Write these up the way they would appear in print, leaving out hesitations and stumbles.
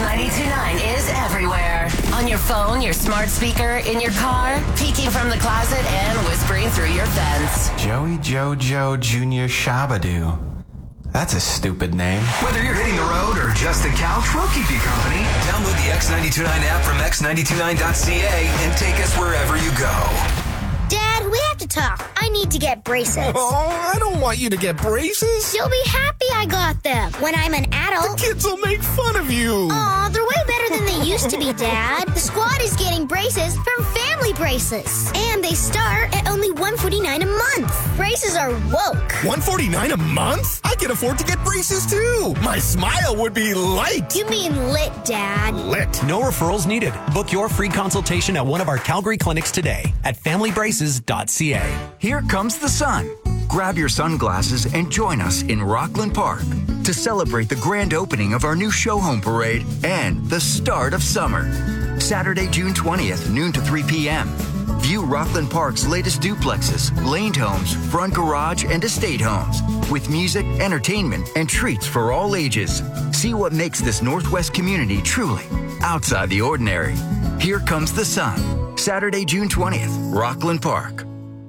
X92.9 is everywhere. On your phone, your smart speaker, in your car, peeking from the closet, and whispering through your fence. Joey Jojo Jr. Shabadoo. That's a stupid name. Whether you're hitting the road or just the couch, we'll keep you company. Download the X929 app from x929.ca and take us wherever you go. Dad, we have to talk. I need to get braces. Oh, I don't want you to get braces. You'll be happy I got them. When I'm an adult, The kids will make fun of you. Aw, they're way better than they used to be, Dad. The squad is getting braces from Family Braces. And they start at only $149 a month. Braces are woke. $149 a month? I can afford to get braces too. My smile would be light. You mean lit, Dad. Lit. No referrals needed. Book your free consultation at one of our Calgary clinics today at familybraces.ca. Here comes the sun. Grab your sunglasses and join us in Rockland Park to celebrate the grand opening of our new show home parade and the start of summer. Saturday, June 20th, noon to 3 p.m. View Rockland Park's latest duplexes, laned homes, front garage, and estate homes with music, entertainment, and treats for all ages. See what makes this Northwest community truly outside the ordinary. Here comes the sun. Saturday, June 20th, Rockland Park.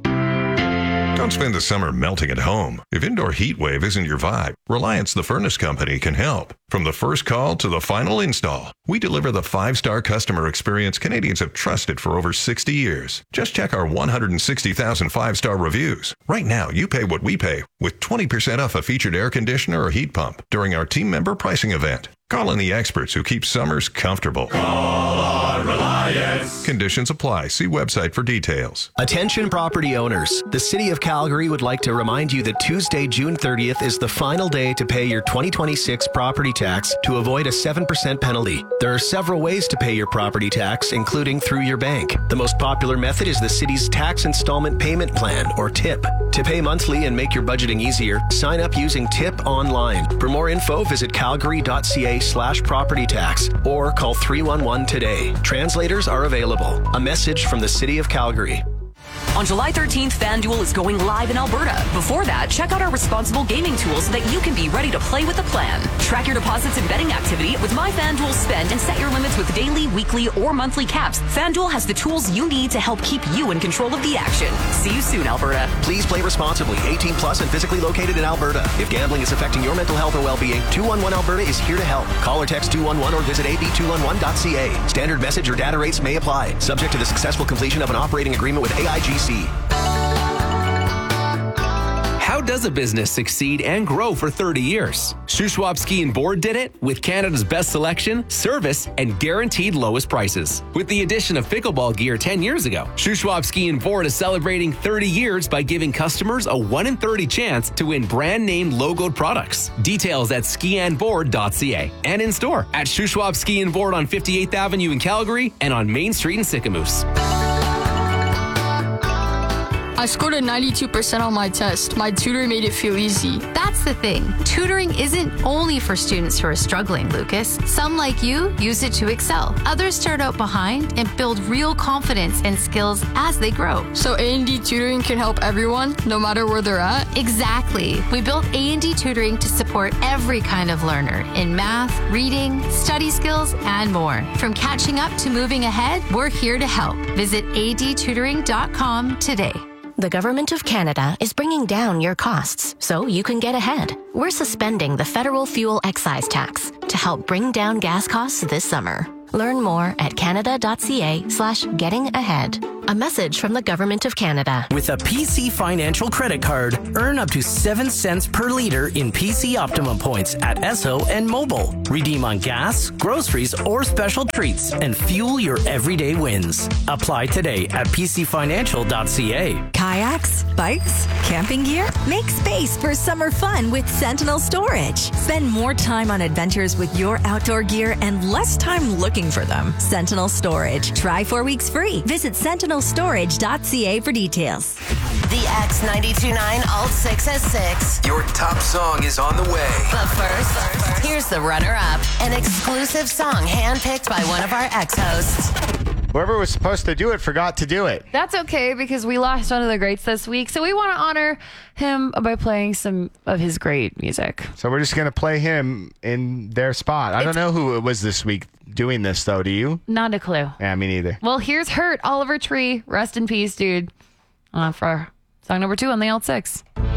Don't spend the summer melting at home. If indoor heat wave isn't your vibe, Reliance the Furnace Company can help. From the first call to the final install, we deliver the 5-star customer experience Canadians have trusted for over 60 years. Just check our 160,000 5-star reviews. Right now, you pay what we pay with 20% off a featured air conditioner or heat pump during our team member pricing event. Call in the experts who keep summers comfortable. Call on Reliance. Conditions apply. See website for details. Attention property owners. The City of Calgary would like to remind you that Tuesday, June 30th is the final day to pay your 2026 property tax to avoid a 7% penalty. There are several ways to pay your property tax, including through your bank. The most popular method is the city's Tax Installment Payment Plan, or TIP. To pay monthly and make your budgeting easier, sign up using TIP online. For more info, visit calgary.ca/property tax or call 311 today. Translators are available. A message from the City of Calgary. On July 13th, FanDuel is going live in Alberta. Before that, check out our responsible gaming tools so that you can be ready to play with a plan. Track your deposits and betting activity with MyFanDuel Spend and set your limits with daily, weekly, or monthly caps. FanDuel has the tools you need to help keep you in control of the action. See you soon, Alberta. Please play responsibly. 18 plus and physically located in Alberta. If gambling is affecting your mental health or well-being, 211 Alberta is here to help. Call or text 211 or visit ab211.ca. Standard message or data rates may apply. Subject to the successful completion of an operating agreement with AIGC. How does a business succeed and grow for 30 years? Shuswap Ski and Board did it with Canada's best selection, service, and guaranteed lowest prices. With the addition of pickleball gear 10 years ago, Shuswap Ski and Board is celebrating 30 years by giving customers a 1 in 30 chance to win brand name logoed products. Details at skiandboard.ca and in store at Shuswap Ski and Board on 58th Avenue in Calgary and on Main Street in Sicamous. I scored a 92% on my test. My tutor made it feel easy. That's the thing. Tutoring isn't only for students who are struggling, Lucas. Some, like you, use it to excel. Others start out behind and build real confidence and skills as they grow. So A&D Tutoring can help everyone, no matter where they're at? Exactly. We built A&D Tutoring to support every kind of learner in math, reading, study skills, and more. From catching up to moving ahead, we're here to help. Visit adtutoring.com today. The Government of Canada is bringing down your costs so you can get ahead. We're suspending the federal fuel excise tax to help bring down gas costs this summer. Learn more at canada.ca/getting-ahead. A message from the Government of Canada. With a PC Financial credit card, earn up to 7 cents per liter in PC Optimum points at Esso and Mobile. Redeem on gas, groceries, or special treats and fuel your everyday wins. Apply today at pcfinancial.ca. Kayaks, bikes, camping gear? Make space for summer fun with Sentinel Storage. Spend more time on adventures with your outdoor gear and less time looking for them. Sentinel Storage. Try 4 weeks free. Visit sentinelstorage.ca for details. The X92.9 Alt 6 at 6. Your top song is on the way. But first, here's the runner-up, an exclusive song handpicked by one of our ex-hosts. Whoever was supposed to do it forgot to do it. That's okay because we lost one of the greats this week. So we want to honor him by playing some of his great music. So we're just going to play him in their spot. I don't know who it was this week doing this, though. Do you? Not a clue. Yeah, me neither. Well, here's Hurt, Oliver Tree. Rest in peace, dude. For song number 2 on the Alt 6.